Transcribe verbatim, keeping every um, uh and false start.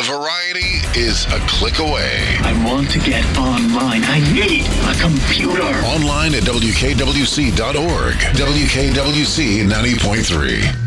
variety is a click away. I want to get online. I need a computer. Online at W K W C dot org. W K W C ninety point three.